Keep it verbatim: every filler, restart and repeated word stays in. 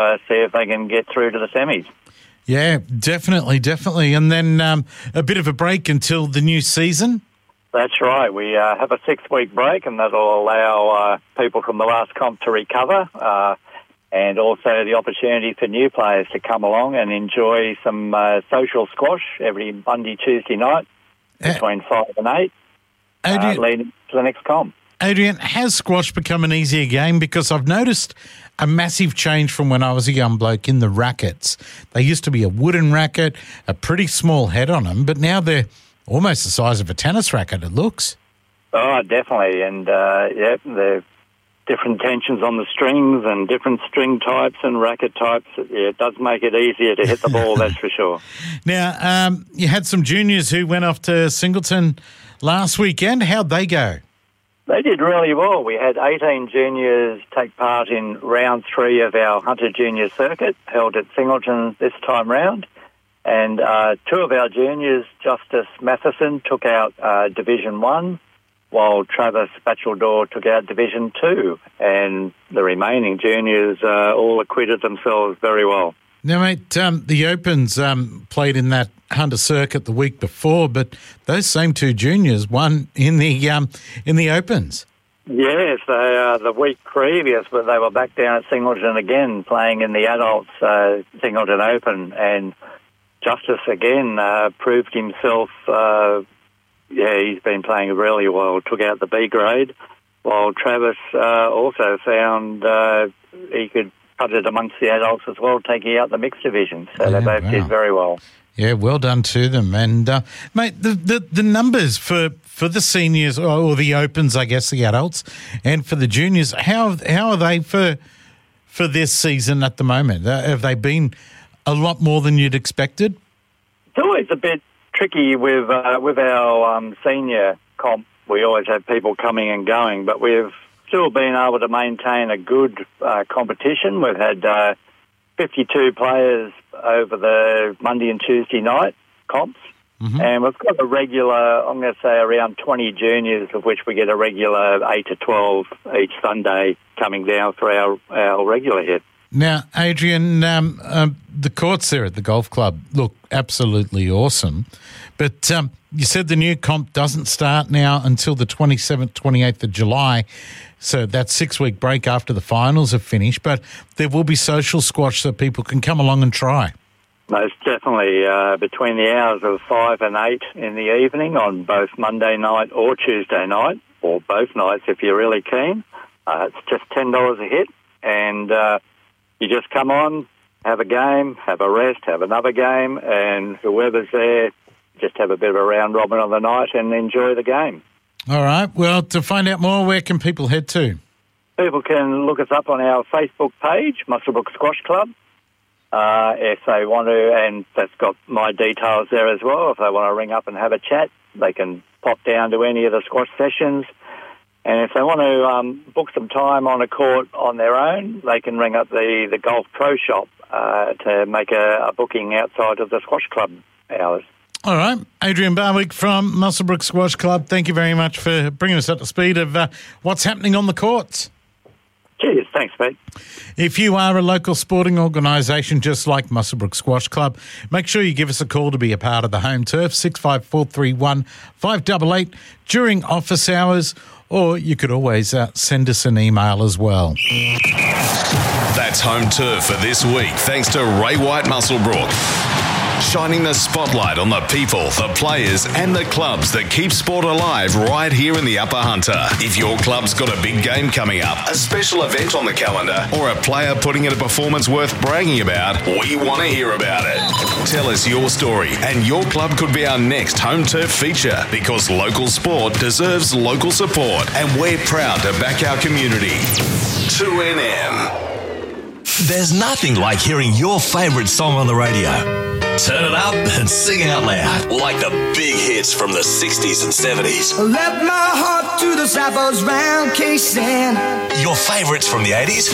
uh, see if they can get through to the semis. Yeah, definitely, definitely. And then um, a bit of a break until the new season. That's right. We uh, have a six-week break, and that'll allow uh, people from the last comp to recover, uh, and also the opportunity for new players to come along and enjoy some uh, social squash every Monday, Tuesday night between uh, five and eight, Adrian, uh, leading to the next comp. Adrian, has squash become an easier game? Because I've noticed a massive change from when I was a young bloke in the rackets. They used to be a wooden racket, a pretty small head on them, but now they're almost the size of a tennis racket, it looks. Oh, definitely. And, uh, yeah, they're different tensions on the strings and different string types and racket types. Yeah, it does make it easier to hit the ball, that's for sure. Now, um, you had some juniors who went off to Singleton last weekend. How'd they go? They did really well. We had eighteen juniors take part in round three of our Hunter Junior Circuit, held at Singleton this time round. And uh, two of our juniors, Justice Matheson, took out uh, Division One, while Travis Bacheldor took out Division Two. And the remaining juniors uh, all acquitted themselves very well. Now, mate, um, the Opens um, played in that Hunter Circuit the week before, but those same two juniors won in the um, in the Opens. Yes, they, uh, the week previous, but they were back down at Singleton again, playing in the adults uh, Singleton Open, and Justice again uh, proved himself. Uh, yeah, he's been playing really well. Took out the B grade, while Travis uh, also found uh, he could cut it amongst the adults as well, taking out the mixed division. So yeah, they both wow. did very well. Yeah, well done to them. And, uh, mate, the, the, the numbers for, for the seniors, or, or the Opens, I guess, the adults, and for the juniors, how how are they for for this season at the moment? Uh, have they been a lot more than you'd expected? It's always a bit tricky with, uh, with our um, senior comp. We always have people coming and going, but we've still been able to maintain a good uh, competition. We've had uh, fifty-two players over the Monday and Tuesday night comps, mm-hmm. and we've got a regular, I'm going to say around twenty juniors, of which we get a regular eight to twelve each Sunday coming down for our, our regular hit. Now, Adrian, um, um, the courts there at the golf club look absolutely awesome, but um, you said the new comp doesn't start now until the twenty-seventh, twenty-eighth of July, so that's six-week break after the finals have finished, but there will be social squash so people can come along and try. Most definitely, uh, between the hours of five and eight in the evening on both Monday night or Tuesday night, or both nights if you're really keen. Uh, it's just ten dollars a hit, and uh, you just come on, have a game, have a rest, have another game, and whoever's there, just have a bit of a round robin on the night and enjoy the game. All right. Well, to find out more, where can people head to? People can look us up on our Facebook page, Muswellbrook Squash Club, uh, if they want to, and that's got my details there as well. If they want to ring up and have a chat, they can pop down to any of the squash sessions. And if they want to um, book some time on a court on their own, they can ring up the, the Golf Pro Shop uh, to make a, a booking outside of the squash club hours. All right. Adrian Barwick from Muswellbrook Squash Club, thank you very much for bringing us up to speed of uh, what's happening on the courts. Cheers. Thanks, Pete. If you are a local sporting organisation just like Muswellbrook Squash Club, make sure you give us a call to be a part of the home turf, six five four three one, five eight eight, during office hours, or you could always uh, send us an email as well. That's home turf for this week, thanks to Ray White Muswellbrook. Shining the spotlight on the people, the players and the clubs that keep sport alive right here in the Upper Hunter. If your club's got a big game coming up, a special event on the calendar, or a player putting in a performance worth bragging about, we want to hear about it. Tell us your story and your club could be our next home turf feature, because local sport deserves local support and we're proud to back our community. two N M. There's nothing like hearing your favourite song on the radio. Turn it up and sing out loud, like the big hits from the sixties and seventies. Let my heart to the sappers round K-Sand. Your favourites from the eighties.